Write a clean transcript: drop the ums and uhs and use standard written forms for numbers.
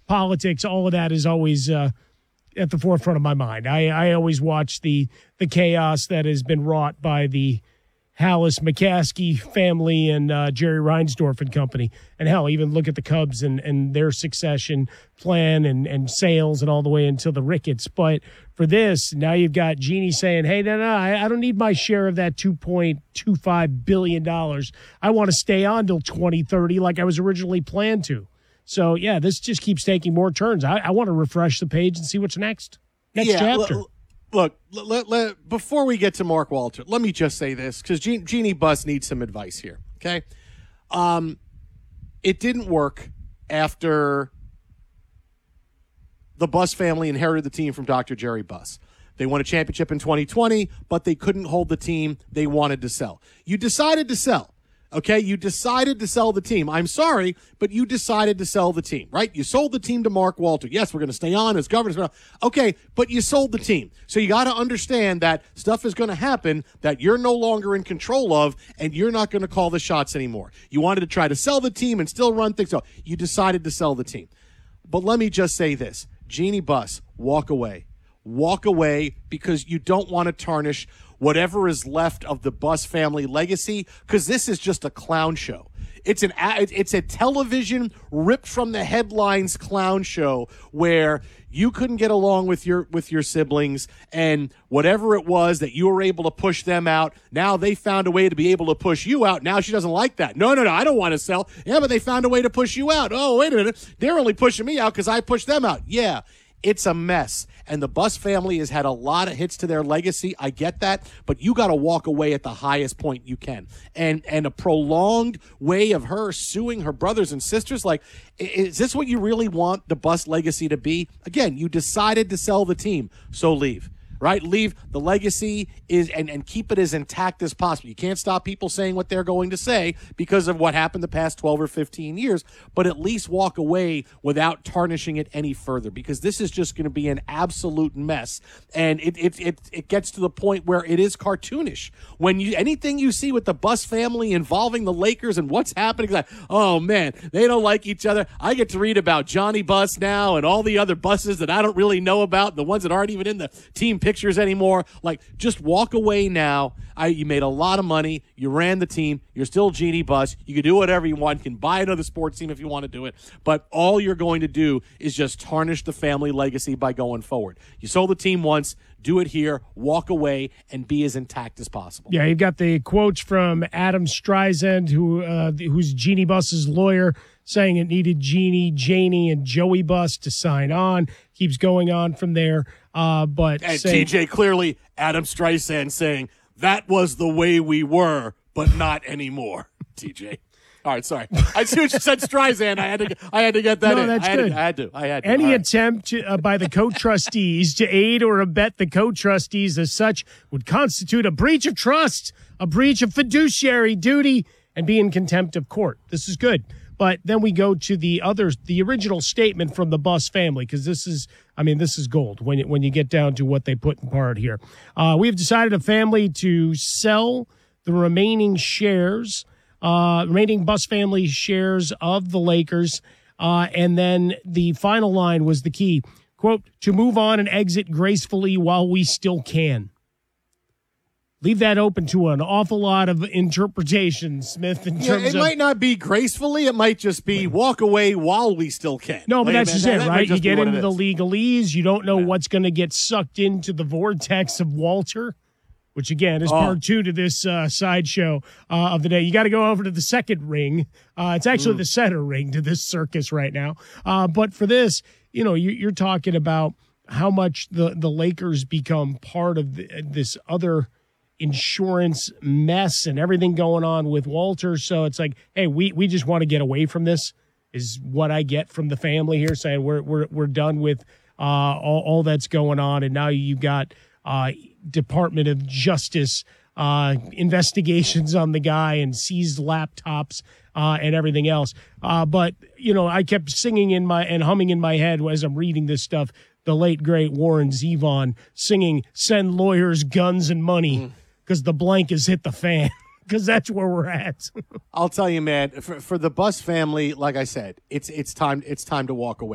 politics, all of that is always at the forefront of my mind. I always watch the chaos that has been wrought by the Hallis McCaskey family and Jerry Reinsdorf and company. And hell, even look at the Cubs and their succession plan and sales and all the way until the Ricketts. But for this, now you've got Jeannie saying, hey, no, I don't need my share of that $2.25 billion. I want to stay on till 2030 like I was originally planned to. So, yeah, this just keeps taking more turns. I want to refresh the page and see what's next chapter. Look, before we get to Mark Walter, let me just say this, because Jeannie Buss needs some advice here, okay? It didn't work after the Buss family inherited the team from Dr. Jerry Buss. They won a championship in 2020, but they couldn't hold the team they wanted to sell. You decided to sell. Okay, you decided to sell the team. I'm sorry, but you decided to sell the team, right? You sold the team to Mark Walter. Yes, we're going to stay on as governor. Okay, but you sold the team. So you got to understand that stuff is going to happen that you're no longer in control of, and you're not going to call the shots anymore. You wanted to try to sell the team and still run things. So you decided to sell the team. But let me just say this. Jeannie Buss, walk away. Walk away, because you don't want to tarnish whatever is left of the Buss family legacy, because this is just a clown show. It's a television ripped from the headlines clown show where you couldn't get along with your siblings, and whatever it was that you were able to push them out, now they found a way to be able to push you out. Now she doesn't like that. No, I don't want to sell. Yeah, but they found a way to push you out. Oh, wait a minute. They're only pushing me out because I pushed them out. Yeah. It's a mess, and the Buss family has had a lot of hits to their legacy. I get that, but you got to walk away at the highest point you can. And a prolonged way of her suing her brothers and sisters, like, is this what you really want the Buss legacy to be? Again, you decided to sell the team, so leave. Right? Leave the legacy is and keep it as intact as possible. You can't stop people saying what they're going to say because of what happened the past 12 or 15 years, but at least walk away without tarnishing it any further, because this is just going to be an absolute mess. And it gets to the point where it is cartoonish. When anything you see with the Buss family involving the Lakers and what's happening, like, oh man, they don't like each other. I get to read about Johnny Buss now and all the other Busses that I don't really know about, the ones that aren't even in the team pictures anymore. Like, just walk away now. You made a lot of money. You ran the team. You're still Jeannie Buss. You can do whatever you want. You can buy another sports team if you want to do it. But all you're going to do is just tarnish the family legacy by going forward. You sold the team once. Do it here. Walk away and be as intact as possible. Yeah, you've got the quotes from Adam Streisand, who's Jeannie Buss's lawyer, saying it needed Jeannie, Janie, and Joey Buss to sign on. Keeps going on from there. But TJ, clearly Adam Streisand saying, that was the way we were, but not anymore, TJ. All right, sorry. I see what you said, Streisand. I had to get that in. That's good. I had to. Any attempt by the co-trustees to aid or abet the co-trustees as such would constitute a breach of trust, a breach of fiduciary duty, and be in contempt of court. This is good. But then we go to the original statement from the Buss family, because this is gold when you get down to what they put in part here. We have decided a family to sell the remaining Buss family shares of the Lakers. And then the final line was the key, quote, to move on and exit gracefully while we still can. Leave that open to an awful lot of interpretation, Smith, in terms of... It might not be gracefully. It might just be walk away while we still can. No, but that's just it, right? You get into the legalese. You don't know what's going to get sucked into the vortex of Walter, which, again, is part two to this sideshow of the day. You got to go over to the second ring. It's actually the center ring to this circus right now. But for this, you're talking about how much the Lakers become part of this other insurance mess and everything going on with Walter. So it's like, hey, we just want to get away from this, is what I get from the family here, saying we're done with all that's going on. And now you've got Department of Justice investigations on the guy and seized laptops and everything else. But I kept singing and humming in my head as I'm reading this stuff, the late great Warren Zevon singing "Send Lawyers Guns and Money," because the blank has hit the fan, because that's where we're at. I'll tell you, man, for the Buss family, like I said, it's time to walk away.